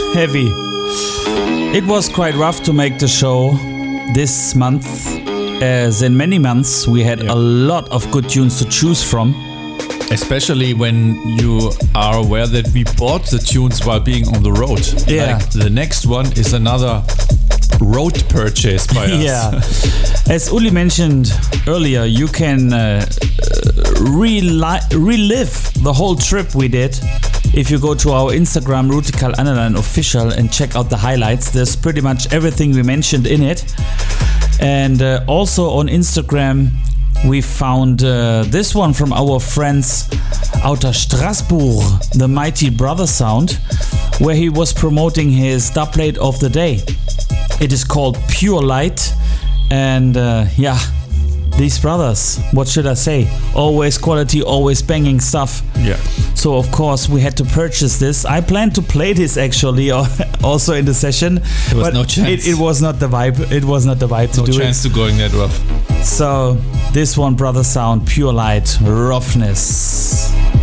heavy. It was quite rough to make the show this month, as in many months we had a lot of good tunes to choose from. Especially when you are aware that we bought the tunes while being on the road. Yeah. Like the next one is another road purchase by us. Yeah. As Uli mentioned earlier, you can relive the whole trip we did if you go to our Instagram, Rutikal Annaline Official, and check out the highlights. There's pretty much everything we mentioned in it. And also on Instagram, we found this one from our friends out of Strasbourg, the Mighty Brother Sound, where he was promoting his dubplate of the day. It is called Pure Light, and these brothers, what should I say? Always quality, always banging stuff. Yeah. So of course we had to purchase this. I planned to play this actually also in the session. There was no chance. It was not the vibe. It was not the vibe to do it. No chance to going that rough. So this one, Brother Sound, Pure Light, Roughness.